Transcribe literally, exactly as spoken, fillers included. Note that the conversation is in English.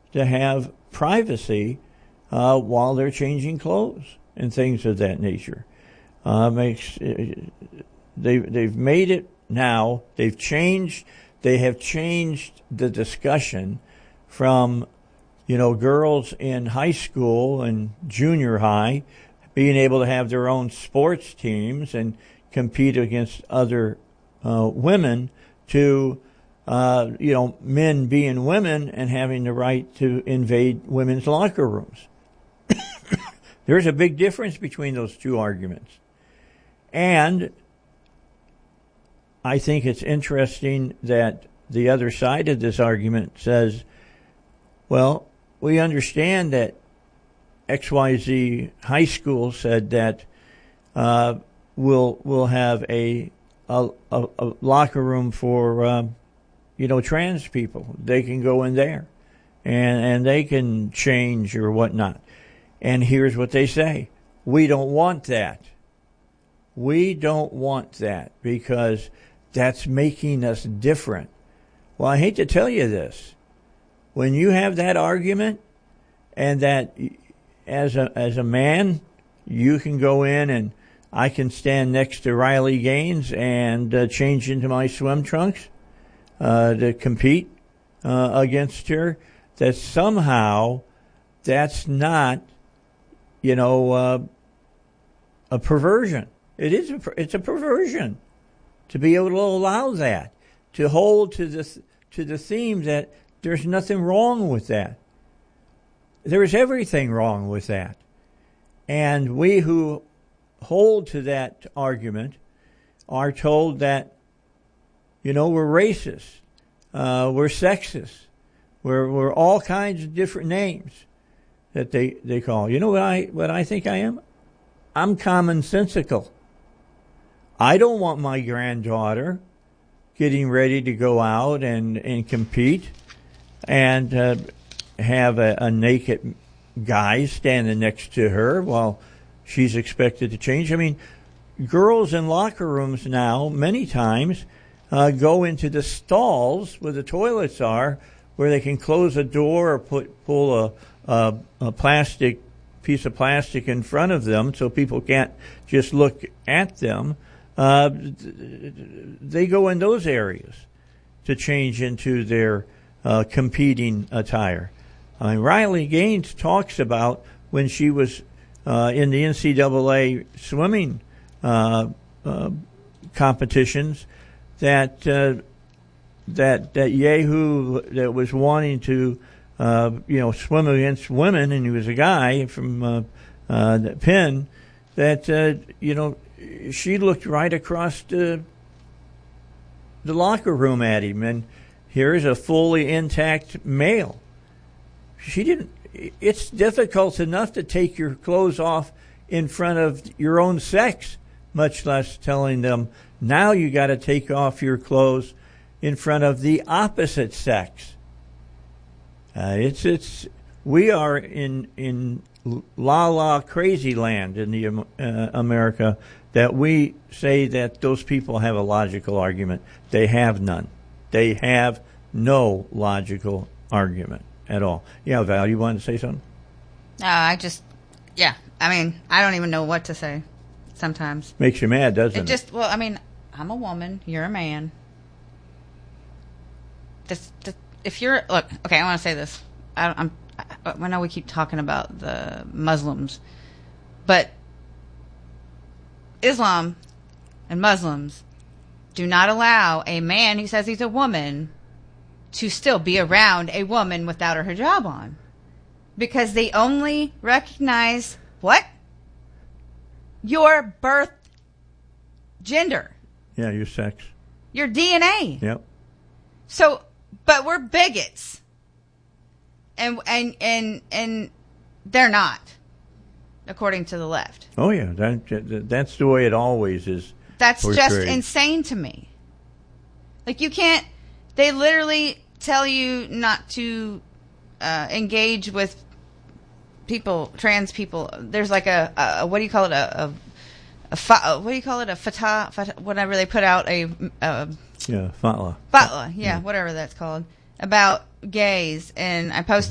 to have privacy uh, while they're changing clothes and things of that nature. Uh, makes they they've made it now. They've changed. They have changed the discussion from, you know, girls in high school and junior high being able to have their own sports teams and compete against other uh, women to, uh, you know, men being women and having the right to invade women's locker rooms. There's a big difference between those two arguments. And I think it's interesting that the other side of this argument says, well, we understand that X Y Z high school said that uh, we'll we'll have a a, a, a locker room for um, you know trans people. They can go in there, and and they can change or whatnot. And here's what they say: we don't want that. We don't want that because that's making us different. Well, I hate to tell you this. When you have that argument and that as a as a man, you can go in and I can stand next to Riley Gaines and uh, change into my swim trunks uh, to compete uh, against her, that somehow that's not, you know, uh, a perversion. It is a, it's a perversion to be able to allow that, to hold to the to the theme that there's nothing wrong with that. There is everything wrong with that. And we who hold to that argument are told that, you know, we're racist, uh, we're sexist, we're we're all kinds of different names that they, they call. You know what I what I think I am? I'm commonsensical. I don't want my granddaughter getting ready to go out and, and compete and uh, have a, a naked guy standing next to her while she's expected to change. I mean, girls in locker rooms now, many times, uh, go into the stalls where the toilets are, where they can close a door or put pull a, a, a plastic piece of plastic in front of them so people can't just look at them. Uh, they go in those areas to change into their uh, competing attire. I mean, Riley Gaines talks about when she was uh, in the N C double A swimming uh, uh, competitions that uh, that that Yahoo that was wanting to uh, you know swim against women, and he was a guy from uh, uh, Penn that uh, you know. She looked right across the, the locker room at him, and here's a fully intact male. She didn't. It's difficult enough to take your clothes off in front of your own sex, much less telling them now you got to take off your clothes in front of the opposite sex. Uh, it's it's we are in in la la crazy land in the uh, America. That we say that those people have a logical argument. They have none. They have no logical argument at all. Yeah, Val, you wanted to say something? No, I just, yeah. I mean, I don't even know what to say sometimes. Makes you mad, doesn't it? It just, well, I mean, I'm a woman. You're a man. This, this, if you're, look, okay, I want to say this. I, I'm, I, I know we keep talking about the Muslims, but Islam and Muslims do not allow a man who says he's a woman to still be around a woman without her hijab on. Because they only recognize what? Your birth gender. Yeah, your sex. Your D N A. Yep. So, but we're bigots. And, and, and, and they're not. According to the left. Oh, yeah. That, that's the way it always is. That's portrayed. Just insane to me. Like, you can't... They literally tell you not to uh, engage with people, trans people. There's like a... a what do you call it? A... a, a fa, what do you call it? A fatah... Fata, whatever they put out a... a yeah, fatwa. Fatwa, yeah, yeah, whatever that's called. About gays. And I posted